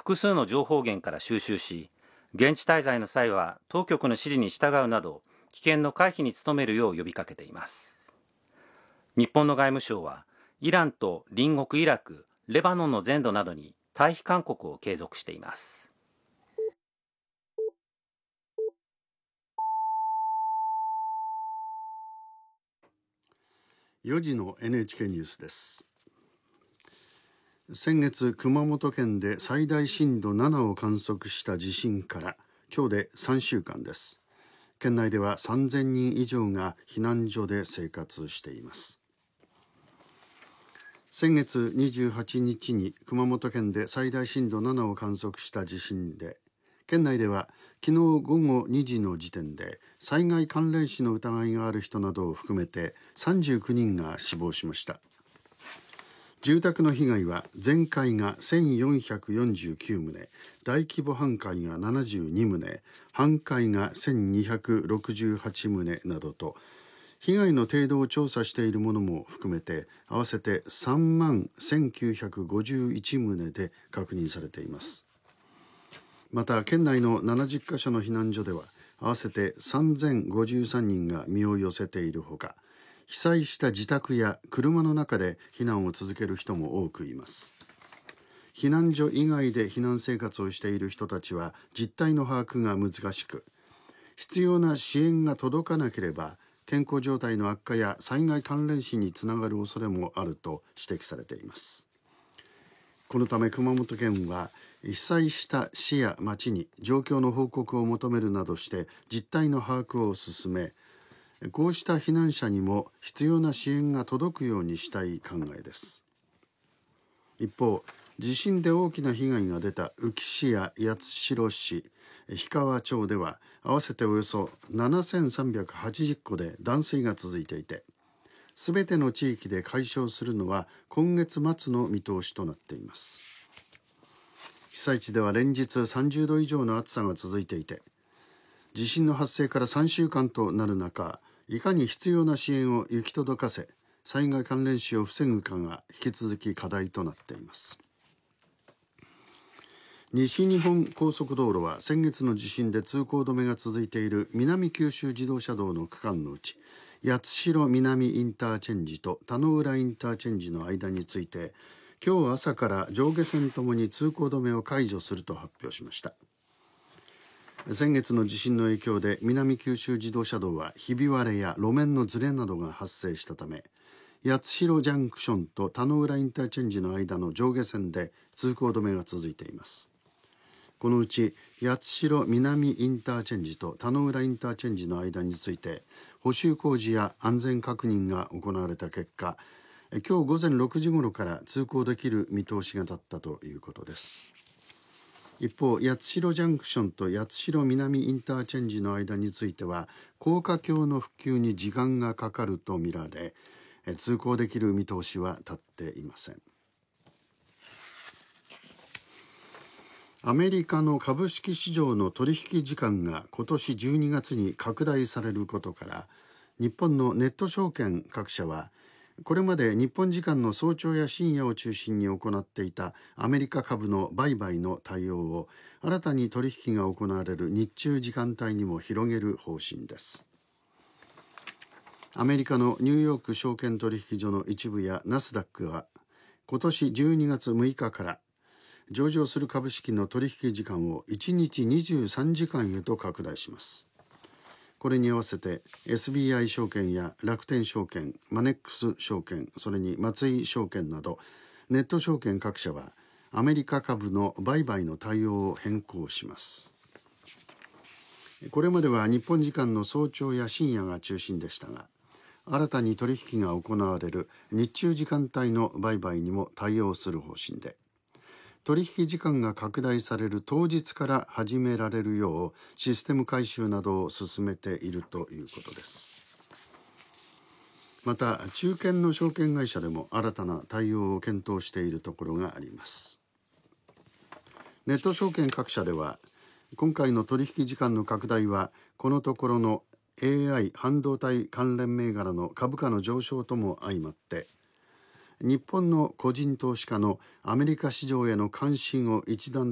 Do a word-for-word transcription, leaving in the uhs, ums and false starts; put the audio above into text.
複数の情報源から収集し、現地滞在の際は当局の指示に従うなど、危険の回避に努めるよう呼びかけています。日本の外務省は、イランと隣国イラク、レバノンの全土などに退避勧告を継続しています。 よじの エヌエイチケー ニュースです。先月、熊本県で最大震度ななを観測した地震から今日でさんしゅうかんです。県内ではさんぜんにん以上が避難所で生活しています。先月にじゅうはちにちに熊本県で最大震度ななを観測した地震で、県内では昨日午後にじの時点で災害関連死の疑いがある人などを含めてさんじゅうきゅうにんが死亡しました。住宅の被害は全壊がせんよんひゃくよんじゅうきゅうとう、大規模半壊がななじゅうにとう、半壊がせんにひゃくろくじゅうはちとうなどと、被害の程度を調査しているものも含めて合わせてさんまんせんきゅうひゃくごじゅういちとうで確認されています。また県内のななじゅっかしょの避難所では合わせてさんぜんごじゅうさんにんが身を寄せているほか、被災した自宅や車の中で避難を続ける人も多くいます。避難所以外で避難生活をしている人たちは実態の把握が難しく、必要な支援が届かなければ健康状態の悪化や災害関連死につながる恐れもあると指摘されています。このため熊本県は被災した市や町に状況の報告を求めるなどして実態の把握を進め、こうした避難者にも必要な支援が届くようにしたい考えです。一方、地震で大きな被害が出た宇城市や八代市、氷川町では合わせておよそななせんさんびゃくはちじゅっこで断水が続いていて、すべての地域で解消するのは今月末の見通しとなっています。被災地では連日さんじゅうど以上の暑さが続いていて、地震の発生からさんしゅうかんとなる中、いかに必要な支援を行き届かせ、災害関連死を防ぐかが引き続き課題となっています。西日本高速道路は先月の地震で通行止めが続いている南九州自動車道の区間のうち、八代南インターチェンジと田野浦インターチェンジの間について、今日朝から上下線ともに通行止めを解除すると発表しました。先月の地震の影響で南九州自動車道はひび割れや路面のずれなどが発生したため、八代ジャンクションと田野浦インターチェンジの間の上下線で通行止めが続いています。このうち八代南インターチェンジと田野浦インターチェンジの間について補修工事や安全確認が行われた結果、今日午前ろくじごろから通行できる見通しが立ったということです。一方、八代ジャンクションと八代南インターチェンジの間については高架橋の復旧に時間がかかるとみられ、通行できる見通しは立っていません。アメリカの株式市場の取引時間が今年じゅうにがつに拡大されることから、日本のネット証券各社はこれまで日本時間の早朝や深夜を中心に行っていたアメリカ株の売買の対応を新たに取引が行われる日中時間帯にも広げる方針です。アメリカのニューヨーク証券取引所の一部やナスダックは今年じゅうにがつむいかから上場する株式の取引時間をいちにちにじゅうさんじかんへと拡大します。これに合わせて エスビーアイ 証券や楽天証券、マネックス証券、それに松井証券などネット証券各社はアメリカ株の売買の対応を変更します。これまでは日本時間の早朝や深夜が中心でしたが、新たに取引が行われる日中時間帯の売買にも対応する方針で、取引時間が拡大される当日から始められるようシステム改修などを進めているということです。また、中堅の証券会社でも新たな対応を検討しているところがあります。ネット証券各社では、今回の取引時間の拡大はこのところの エーアイ 半導体関連銘柄の株価の上昇とも相まって、日本の個人投資家のアメリカ市場への関心を一段